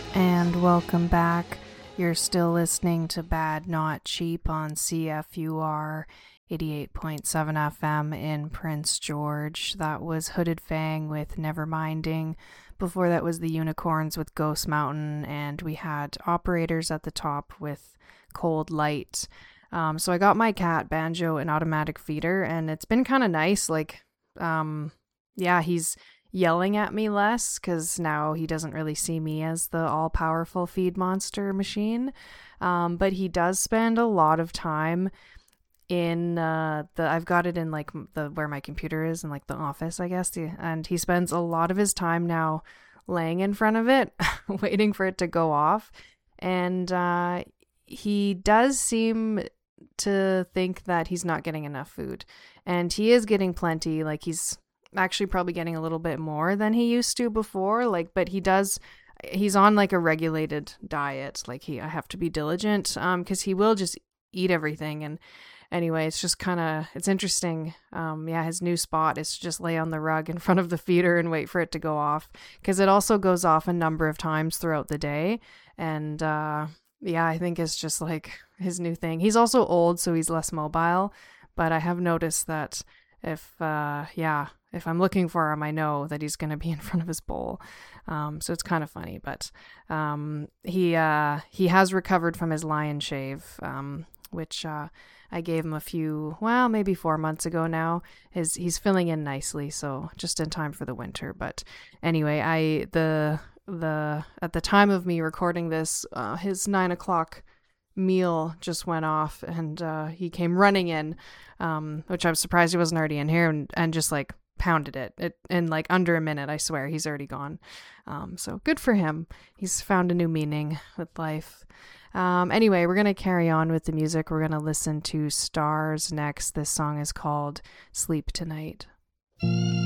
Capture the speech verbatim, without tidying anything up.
And welcome back. You're still listening to Bad Not Cheap on C F U R eighty-eight point seven F M in Prince George. That was Hooded Fang with Neverminding. Before that was the Unicorns with Ghost Mountain, and we had Operators at the top with Cold Light. Um, so I got my cat Banjo an automatic feeder, and it's been kind of nice. Like, um, yeah, he's yelling at me less because now he doesn't really see me as the all-powerful feed monster machine. Um, but he does spend a lot of time in uh, the, I've got it in like the, where my computer is in like the office, I guess. The, and he spends a lot of his time now laying in front of it, waiting for it to go off. And uh, he does seem to think that he's not getting enough food. And he is getting plenty. Like, he's actually probably getting a little bit more than he used to before, like, but he does he's on like a regulated diet. Like, he I have to be diligent um because he will just eat everything. And anyway, it's just kind of it's interesting. Um yeah, his new spot is to just lay on the rug in front of the feeder and wait for it to go off, because it also goes off a number of times throughout the day. And uh yeah, I think it's just like his new thing. He's also old, so he's less mobile, but I have noticed that if uh yeah if I'm looking for him, I know that he's going to be in front of his bowl. Um, so it's kind of funny, but um, he uh, he has recovered from his lion shave, um, which uh, I gave him a few, well, maybe four months ago now. His he's filling in nicely, so just in time for the winter. But anyway, I the the at the time of me recording this, uh, his nine o'clock meal just went off, and uh, he came running in, um, which I was surprised he wasn't already in here, and, and just like pounded it. It in like under a minute, I swear. He's already gone. Um, so good for him. He's found a new meaning with life. Um, anyway, we're going to carry on with the music. We're going to listen to Stars next. This song is called Sleep Tonight.